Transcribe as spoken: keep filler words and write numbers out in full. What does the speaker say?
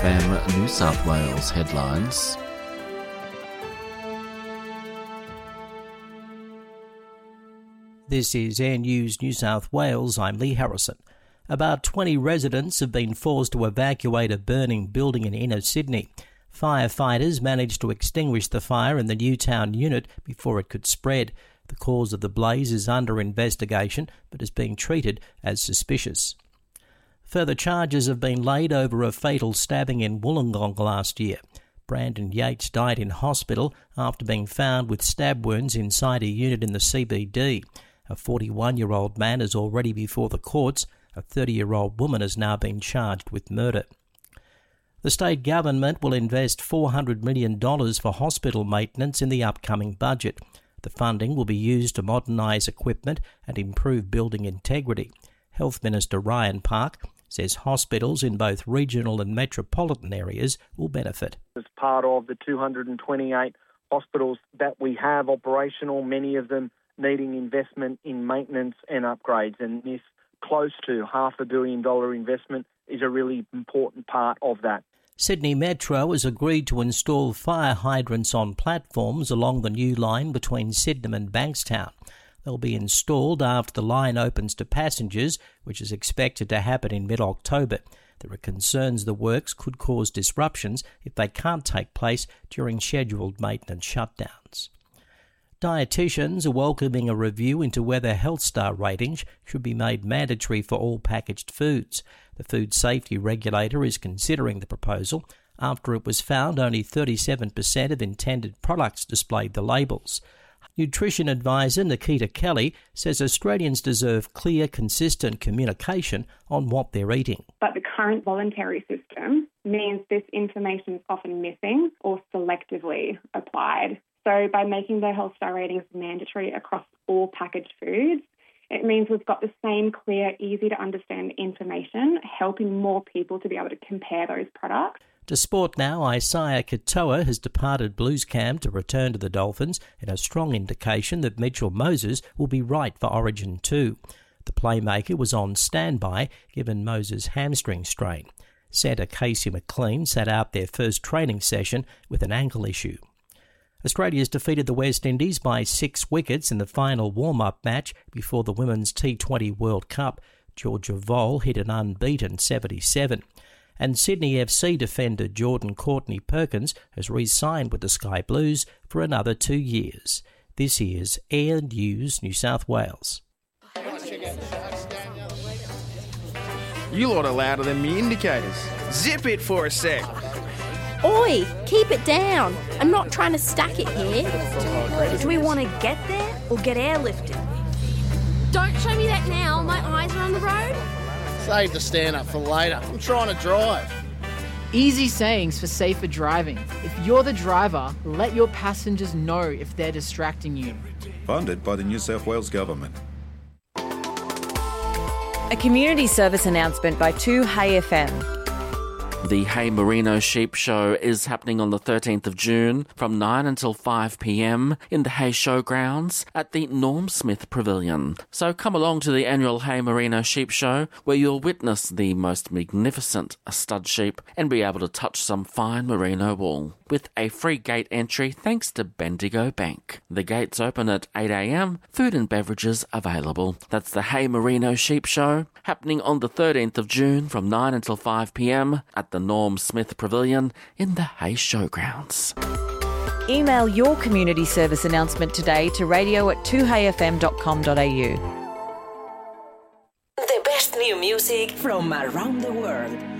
M New South Wales headlines. This is Air News New South Wales. I'm Lee Harrison. About twenty residents have been forced to evacuate a burning building in inner Sydney. Firefighters managed to extinguish the fire in the Newtown unit before it could spread. The cause of the blaze is under investigation but is being treated as suspicious. Further charges have been laid over a fatal stabbing in Wollongong last year. Brandon Yates died in hospital after being found with stab wounds inside a unit in the C B D. A forty-one-year-old man is already before the courts. A thirty-year-old woman has now been charged with murder. The state government will invest four hundred million dollars for hospital maintenance in the upcoming budget. The funding will be used to modernise equipment and improve building integrity. Health Minister Ryan Park says hospitals in both regional and metropolitan areas will benefit. As part of the two hundred twenty-eight hospitals that we have operational, many of them needing investment in maintenance and upgrades, and this close to half a billion dollar investment is a really important part of that. Sydney Metro has agreed to install fire hydrants on platforms along the new line between Sydenham and Bankstown. They'll be installed after the line opens to passengers, which is expected to happen in mid-October. There are concerns the works could cause disruptions if they can't take place during scheduled maintenance shutdowns. Dietitians are welcoming a review into whether Health Star ratings should be made mandatory for all packaged foods. The Food Safety Regulator is considering the proposal after it was found only thirty-seven percent of intended products displayed the labels. Nutrition advisor Nikita Kelly says Australians deserve clear, consistent communication on what they're eating. But the current voluntary system means this information is often missing or selectively applied. So by making the Health Star ratings mandatory across all packaged foods, it means we've got the same clear, easy to understand information, helping more people to be able to compare those products. To sport now, Isaiah Katoa has departed Blues camp to return to the Dolphins in a strong indication that Mitchell Moses will be right for Origin two. The playmaker was on standby given Moses' hamstring strain. Centre Casey McLean sat out their first training session with an ankle issue. Australia's defeated the West Indies by six wickets in the final warm-up match before the Women's T twenty World Cup. Georgia Voll hit an unbeaten seventy-seven. And Sydney F C defender Jordan Courtney Perkins has re-signed with the Sky Blues for another two years. This is Air News New South Wales. You lot are louder than me indicators. Zip it for a sec. Oi, keep it down. I'm not trying to stack it here. Do we want to get there or get airlifted? Don't show me that now. My eyes are on the road. Save the stand-up for later. I'm trying to drive. Easy sayings for safer driving. If you're the driver, let your passengers know if they're distracting you. Funded by the New South Wales Government. A community service announcement by two Hey F M. The Hey Merino Sheep Show is happening on the thirteenth of June from nine until five p m in the Hey Showgrounds at the Norm Smith Pavilion. So come along to the annual Hey Merino Sheep Show where you'll witness the most magnificent stud sheep and be able to touch some fine merino wool with a free gate entry thanks to Bendigo Bank. The gates open at eight a m, food and beverages available. That's the Hey Merino Sheep Show happening on the thirteenth of June from nine until five p m at the Norm Smith Pavilion in the Hey Showgrounds. Email your community service announcement today to radio at two hey f m dot com dot a u. The best new music from around the world.